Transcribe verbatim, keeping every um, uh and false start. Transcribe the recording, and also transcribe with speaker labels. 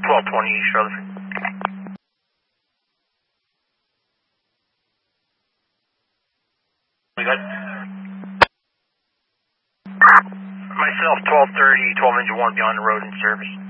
Speaker 1: twelve twenty East Rutherford. We good? Myself, twelve thirty, twelve engine one beyond the road in service.